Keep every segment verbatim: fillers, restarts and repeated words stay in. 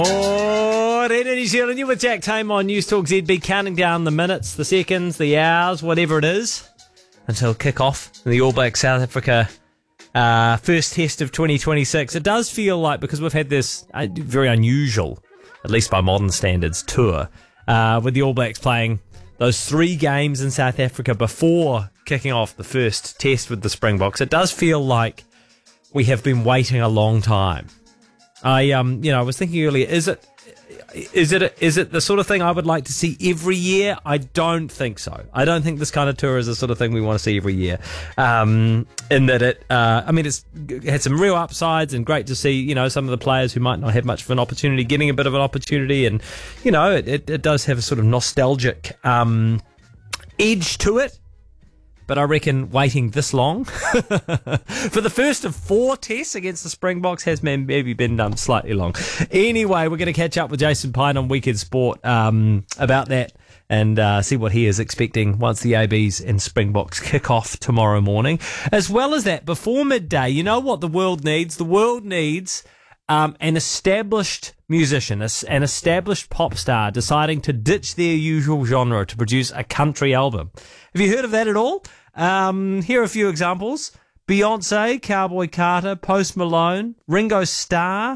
Morena, New Zealand, you with Jack Tame on News Talk Z B, counting down the minutes, the seconds, the hours, whatever it is, until kick-off in the All Black South Africa uh, first test of twenty twenty-six. It does feel like, because we've had this uh, very unusual, at least by modern standards, tour, uh, with the All Blacks playing those three games in South Africa before kicking off the first test with the Springboks. It does feel like we have been waiting a long time. I, um, you know, I was thinking earlier, is it, is it, is it the sort of thing I would like to see every year? I don't think so. I don't think this kind of tour is the sort of thing we want to see every year. Um, in that it, uh, I mean, it's had some real upsides and great to see, you know, some of the players who might not have much of an opportunity getting a bit of an opportunity, and you know, it, it, it does have a sort of nostalgic um, edge to it. But I reckon waiting this long for the first of four tests against the Springboks has maybe been um, slightly long. Anyway, we're going to catch up with Jason Pine on Weekend Sport um, about that and uh, see what he is expecting once the A Bs and Springboks kick off tomorrow morning. As well as that, before midday, you know what the world needs? The world needs um, an established musician, an established pop star deciding to ditch their usual genre to produce a country album. Have you heard of that at all? Um, here are a few examples. Beyonce, Cowboy Carter, Post Malone, Ringo Starr,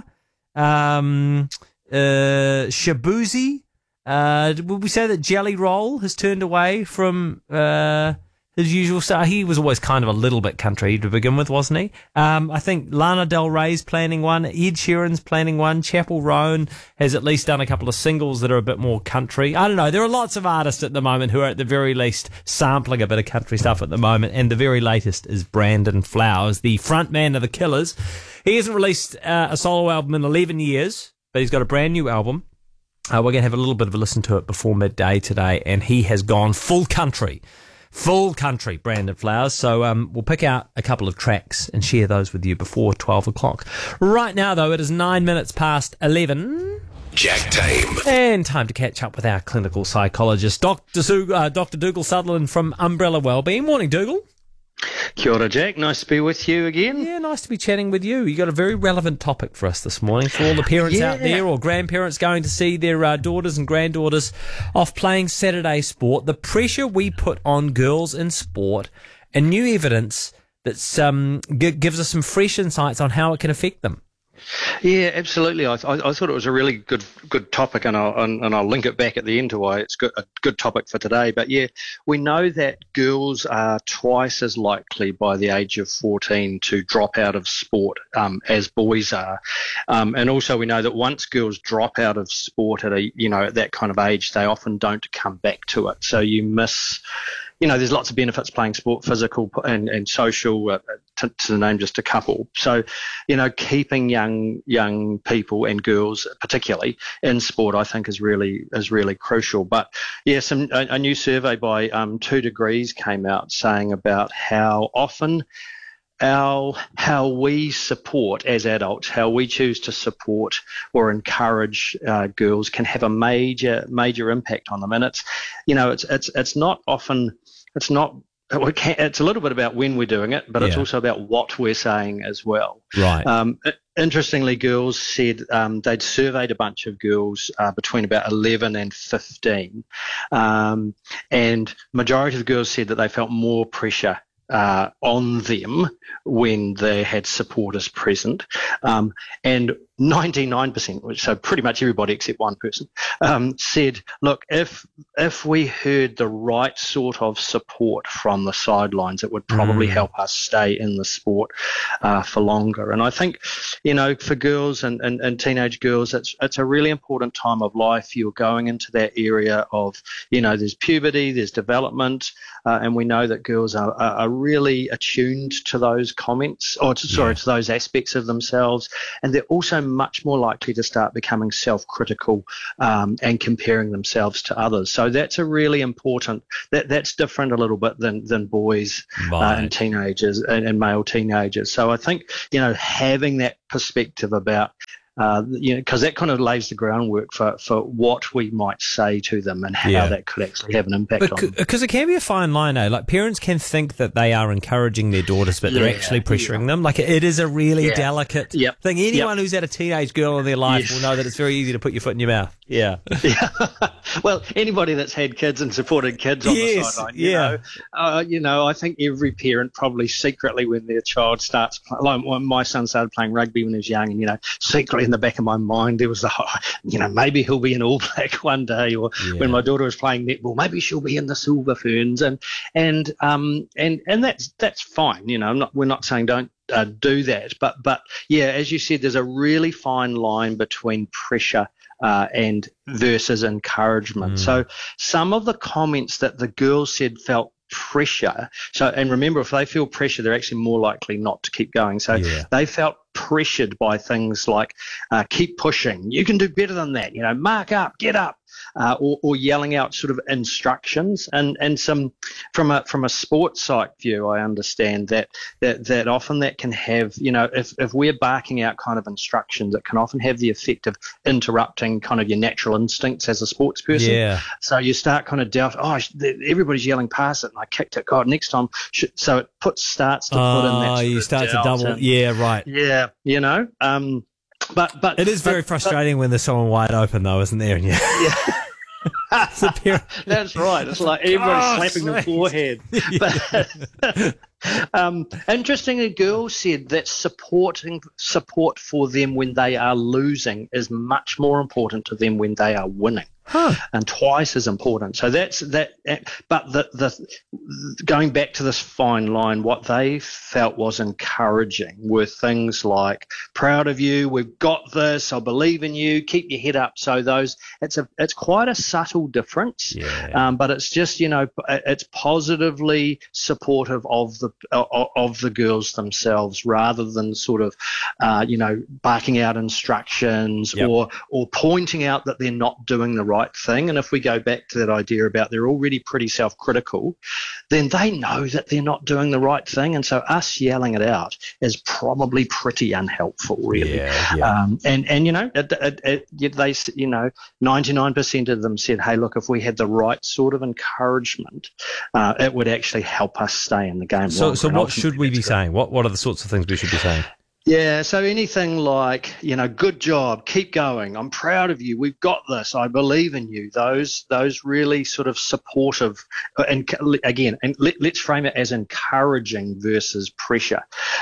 um, uh, Shabuzi. Uh, would we say that Jelly Roll has turned away from uh, his usual star? He was always kind of a little bit country to begin with, wasn't he? Um, I think Lana Del Rey's planning one, Ed Sheeran's planning one, Chappell Roan has at least done a couple of singles that are a bit more country. I don't know. There are lots of artists at the moment who are at the very least sampling a bit of country stuff at the moment, and the very latest is Brandon Flowers, the front man of the Killers. He hasn't released uh, a solo album in eleven years, but he's got a brand new album. Uh, we're going to have a little bit of a listen to it before midday today, and he has gone full country. Full country, Brandon Flowers. So um, we'll pick out a couple of tracks and share those with you before twelve o'clock. Right now, though, it is nine minutes past eleven. Jack Tame. And time to catch up with our clinical psychologist, Doctor Su- uh, Doctor Dougal Sutherland from Umbrella Wellbeing. Morning, Dougal. Kia ora, Jack. Nice to be with you again. Yeah, nice to be chatting with you. You got a very relevant topic for us this morning for all the parents yeah. out there or grandparents going to see their uh, daughters and granddaughters off playing Saturday sport. The pressure we put on girls in sport and new evidence that um, g- gives us some fresh insights on how it can affect them. Yeah, absolutely. I, I, I thought it was a really good good topic, and I'll, and, and I'll link it back at the end to why it's good, a good topic for today. But yeah, we know that girls are twice as likely by the age of fourteen to drop out of sport um, as boys are, um, and also we know that once girls drop out of sport at a you know at that kind of age, they often don't come back to it. So you miss. You know, there's lots of benefits playing sport, physical and, and social, uh, to, to name just a couple. So, you know, keeping young young people and girls particularly in sport, I think, is really is really crucial. But yeah, some a, a new survey by um, Two Degrees came out saying about how often our how we support as adults, how we choose to support or encourage uh, girls can have a major major impact on them. And it's you know it's it's it's not often it's not it can, it's a little bit about when we're doing it, but yeah. It's also about what we're saying as well. Right. Um, interestingly, girls said um, they'd surveyed a bunch of girls uh, between about eleven and fifteen, um, and majority of girls said that they felt more pressure Uh, on them when they had supporters present, um, and ninety-nine percent, which so pretty much everybody except one person, um, said, look, if if we heard the right sort of support from the sidelines, it would probably mm. help us stay in the sport uh, for longer. And I think, you know, for girls and, and, and teenage girls, it's it's a really important time of life. You're going into that area of, you know, there's puberty, there's development, uh, and we know that girls are, are, are really attuned to those comments, or to, sorry, yeah. to those aspects of themselves, and they're also much more likely to start becoming self-critical um, and comparing themselves to others. So that's a really important. That that's different a little bit than than boys right. uh, and teenagers and, and male teenagers. So I think you know having that perspective about uh, you know, because that kind of lays the groundwork for, for what we might say to them and how Yeah. that could actually have an impact on them. Because it can be a fine line, eh? Like parents can think that they are encouraging their daughters, but they're Yeah, actually pressuring yeah. them. Like it is a really Yeah. delicate Yep. thing. Anyone Yep. who's had a teenage girl in their life Yes. will know that it's very easy to put your foot in your mouth. Yeah. Yeah. Well, anybody that's had kids and supported kids on Yes, the sideline, you yeah. know, uh, you know, I think every parent probably secretly, when their child starts, like when my son started playing rugby when he was young, and you know, secretly in the back of my mind there was the, you know, maybe he'll be an All Black one day, or Yeah. when my daughter was playing netball, maybe she'll be in the Silver Ferns, and and um and and that's that's fine, you know. I'm not, we're not saying don't. Uh, do that, but but yeah, as you said, there's a really fine line between pressure uh, and versus encouragement. Mm. So some of the comments that the girls said felt pressure. So, and remember, if they feel pressure, they're actually more likely not to keep going. So Yeah. they felt pressured by things like uh, keep pushing, you can do better than that, you know, mark up, get up. Uh, or, or yelling out sort of instructions, and, and some from a from a sports psych view, I understand that that that often that can have, you know, if, if we're barking out kind of instructions, it can often have the effect of interrupting kind of your natural instincts as a sports person. Yeah. So you start kind of doubt, oh, everybody's yelling past it, and I kicked it. God, next time. Should, so it puts starts to put in that. Oh, sort you of start to doubt double. and- Yeah, right. yeah, you know. Um, but but It is very but- frustrating when there's someone wide open, though, isn't there? And yeah. Yeah. It's a parent- That's right. It's like everybody's God's slapping the sake. forehead. But, um, interestingly, girls said that supporting support for them when they are losing is much more important to them when they are winning. Huh. And twice as important. So that's that. But the the going back to this fine line, what they felt was encouraging were things like "proud of you," "we've got this," "I believe in you," "keep your head up." So those, it's a it's quite a subtle difference. Yeah. Um, but it's just, you know, it's positively supportive of the of, of the girls themselves, rather than sort of, uh, you know, barking out instructions Yep. or or pointing out that they're not doing the right thing. And if we go back to that idea about they're already pretty self-critical, then they know that they're not doing the right thing, and so us yelling it out is probably pretty unhelpful, really. Yeah, yeah. Um, and and you know, it, it, it, they you know, ninety-nine percent of them said, "Hey, look, if we had the right sort of encouragement, uh, it would actually help us stay in the game." So, longer." so And what ultimately should we be that's great. saying? What What are the sorts of things we should be saying? Yeah, so anything like, you know, good job, keep going, I'm proud of you, we've got this, I believe in you. Those those really sort of supportive, and again, and let, let's frame it as encouraging versus pressure.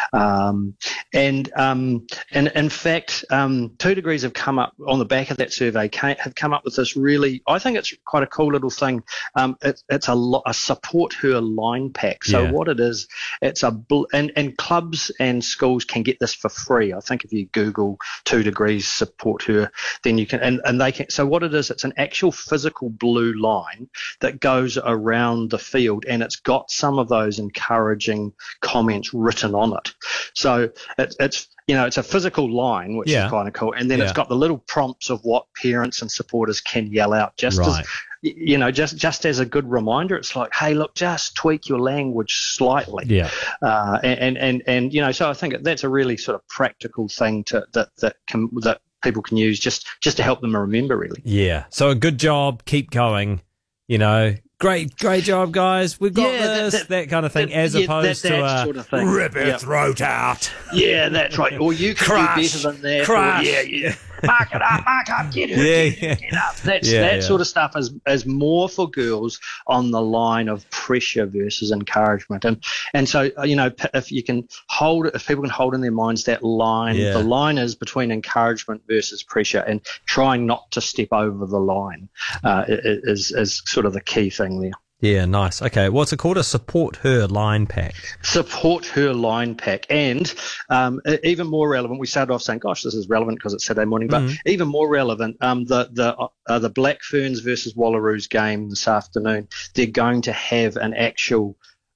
Um, and um, and in fact, um, Two Degrees have come up on the back of that survey, came, have come up with this really, I think it's quite a cool little thing. Um, it, it's a, lo- a support her line pack. So Yeah. what it is, it's a bl- and and clubs and schools can get this for free. I think if you Google Two Degrees support her, then you can, and, and they can. So what it is, it's an actual physical blue line that goes around the field, and it's got some of those encouraging comments written on it. So it, it's, you know, it's a physical line, which Yeah. is kind of cool, and then Yeah. it's got the little prompts of what parents and supporters can yell out, just Right. as, you know, just just as a good reminder. It's like, hey, look, just tweak your language slightly. Yeah. Uh, and, and, and, you know, so I think that's a really sort of practical thing to, that, that can, that people can use just, just to help them remember, really. Yeah. So a good job. Keep going. You know, great, great job, guys. We've got Yeah, that- this, that, that- kind of thing, that- as yeah, opposed that- to that uh, sort of thing. rip her Yeah. throat out. Yeah, that's right. Or you can Crush. do better than that. Crush. Or, yeah, yeah. Mark it up, mark up, get her, Yeah, get, her, yeah. get up. That's, Yeah, that yeah. sort of stuff is, is more for girls on the line of pressure versus encouragement. And and so, uh, you know, p- if you can hold, if people can hold in their minds that line, Yeah. the line is between encouragement versus pressure, and trying not to step over the line uh, i- i- is, is sort of the key thing there. Yeah, nice. Okay, what's it called? A support her line pack. Support her line pack. And um, e- even more relevant, we started off saying, gosh, this is relevant because it's Saturday morning, but Mhm. even more relevant, um, the the uh, the Black Ferns versus Wallaroos game this afternoon, they're going to have an actual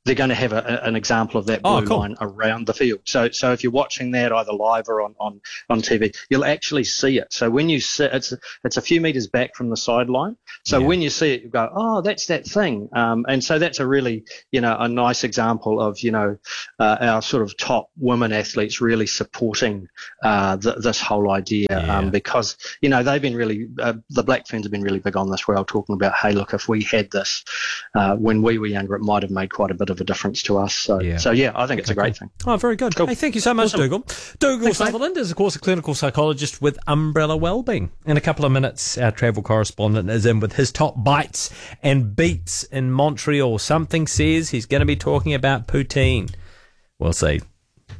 they're going to have a, an example of that blue Oh, cool. line around the field. So, so if you're watching that either live or on, on, on T V, you'll actually see it. So when you see it's it's a few meters back from the sideline. So Yeah. when you see it, you go, oh, that's that thing. Um, and so that's a really, you know, a nice example of, you know, uh, our sort of top women athletes really supporting uh, th- this whole idea Yeah. um, because, you know, they've been really, uh, the Black Ferns have been really big on this where I'm talking about, hey, look, if we had this uh, when we were younger, it might have made quite a bit of a difference to us. So, Yeah. so yeah, I think it's a great thing. Oh, very good. Cool. Hey, thank you so much, Awesome. Dougal. Dougal Thanks, mate. Sutherland is, of course, a clinical psychologist with Umbrella Wellbeing. In a couple of minutes, our travel correspondent is in with his top bites and beats in Montreal. Something says he's going to be talking about poutine. We'll see.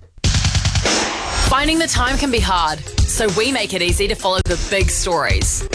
Finding the time can be hard, so we make it easy to follow the big stories.